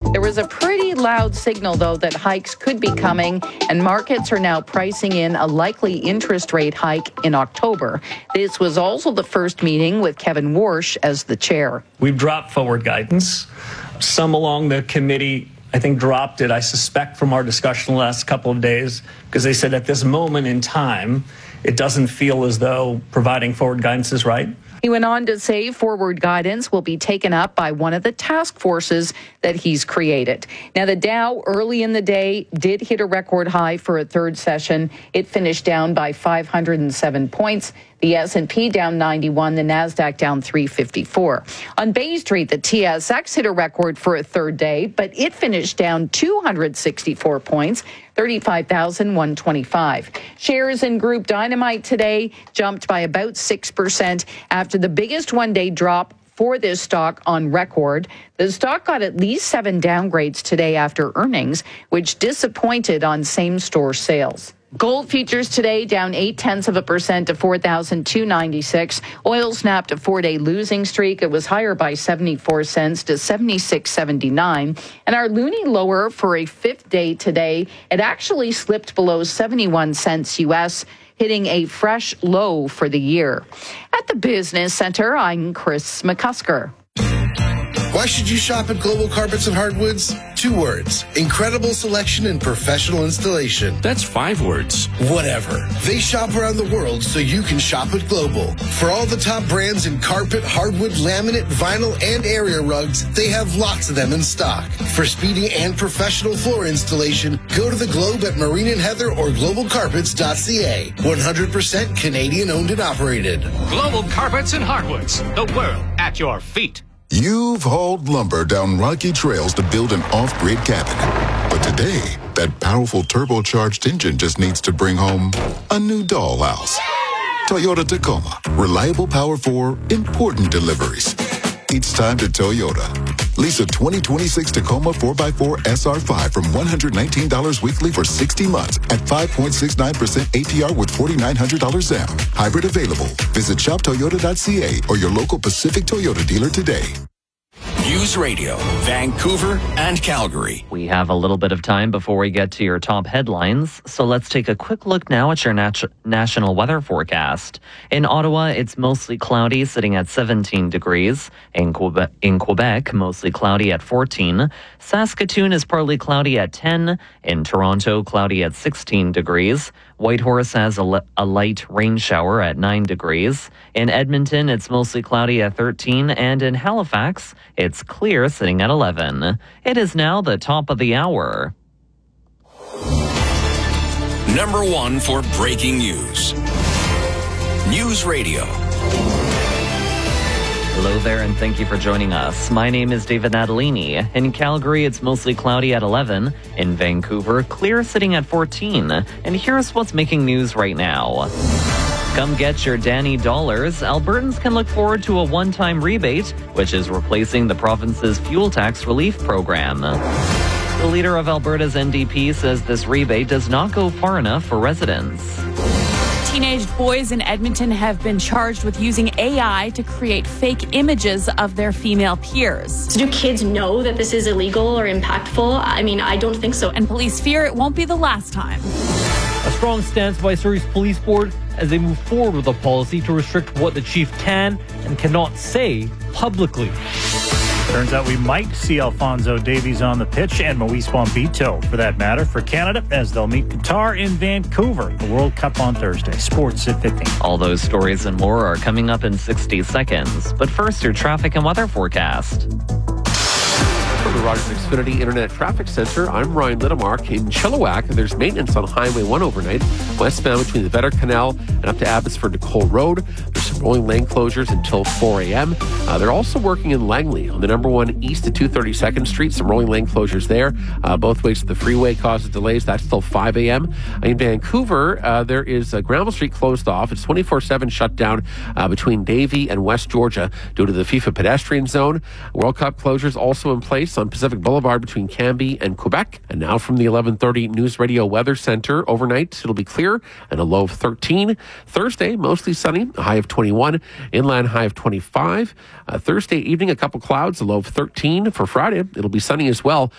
There was a pretty loud signal, though, that hikes could be coming, and markets are now pricing in a likely interest rate hike in October. This was also the first meeting with Kevin Warsh as the chair. We've dropped forward guidance. Some along the committee, I think, dropped it, I suspect, from our discussion the last couple of days, because they said at this moment in time, it doesn't feel as though providing forward guidance is right. He went on to say forward guidance will be taken up by one of the task forces that he's created. Now, the Dow early in the day did hit a record high for a third session. It finished down by 507 points. The S&P down 91, the Nasdaq down 354. On Bay Street, the TSX hit a record for a third day, but it finished down 264 points, 35,125. Shares in Group Dynamite today jumped by about 6% after the biggest one-day drop for this stock on record. The stock got at least 7 downgrades today after earnings, which disappointed on same-store sales. Gold futures today down 0.8% to $4,296. Oil snapped a 4-day losing streak. It was higher by 74 cents to $76.79. And our loonie lower for a fifth day today. It actually slipped below 71 cents U.S., hitting a fresh low for the year. At the Business Center, I'm Chris McCusker. Why should you shop at Global Carpets and Hardwoods? 2 words. Incredible selection and professional installation. That's 5 words. Whatever. They shop around the world so you can shop at Global. For all the top brands in carpet, hardwood, laminate, vinyl, and area rugs, they have lots of them in stock. For speedy and professional floor installation, go to the Globe at Marine and Heather or globalcarpets.ca. 100% Canadian owned and operated. Global Carpets and Hardwoods. The world at your feet. You've hauled lumber down rocky trails to build an off-grid cabin. But today, that powerful turbocharged engine just needs to bring home a new dollhouse. Toyota Tacoma. Reliable power for important deliveries. It's time to Toyota. Lease a 2026 Tacoma 4x4 SR5 from $119 weekly for 60 months at 5.69% APR with $4,900 down. Hybrid available. Visit shoptoyota.ca or your local Pacific Toyota dealer today. News Radio, Vancouver and Calgary. We have a little bit of time before we get to your top headlines, so let's take a quick look now at your national weather forecast. In Ottawa, it's mostly cloudy, sitting at 17 degrees. In Quebec, mostly cloudy at 14. Saskatoon is partly cloudy at 10. In Toronto, cloudy at 16 degrees. Whitehorse has a light rain shower at 9 degrees. In Edmonton, it's mostly cloudy at 13. And in Halifax, it's clear, sitting at 11. It is now the top of the hour. Number 1 for breaking news. News Radio. Hello there, and thank you for joining us. My name is David Natalini. In Calgary, it's mostly cloudy at 11. In Vancouver, clear, sitting at 14. And here's what's making news right now. Come get your Danny dollars. Albertans can look forward to a one-time rebate, which is replacing the province's fuel tax relief program. The leader of Alberta's NDP says this rebate does not go far enough for residents. Teenage boys in Edmonton have been charged with using AI to create fake images of their female peers. Do kids know that this is illegal or impactful? I mean, I don't think so. And police fear it won't be the last time. A strong stance by Surrey's police board as they move forward with a policy to restrict what the chief can and cannot say publicly. Turns out we might see Alphonso Davies on the pitch and Moise Bombito, for that matter, for Canada as they'll meet Qatar in Vancouver, the World Cup on Thursday. Sports at 15. All those stories and more are coming up in 60 seconds. But first, your traffic and weather forecast. From the Rogers Xfinity Internet Traffic Center, I'm Ryan Littlemark. In Chilliwack, there's maintenance on Highway 1 overnight, westbound between the Vetter Canal and up to Abbotsford to Cole Road. There's some rolling lane closures until 4 a.m. They're also working in Langley on the number 1 east to 232nd Street. Some rolling lane closures there. Both ways to the freeway causes delays. That's till 5 a.m. In Vancouver, there is Granville Street closed off. It's 24/7 shut down between Davie and West Georgia due to the FIFA pedestrian zone. World Cup closures also in place on Pacific Boulevard between Cambie and Quebec. And now from the 11:30 News Radio Weather Center, overnight it'll be clear and a low of 13. Thursday, mostly sunny, a high of 21. Inland high of 25. Thursday evening, a couple clouds, a low of 13. For Friday, it'll be sunny as well.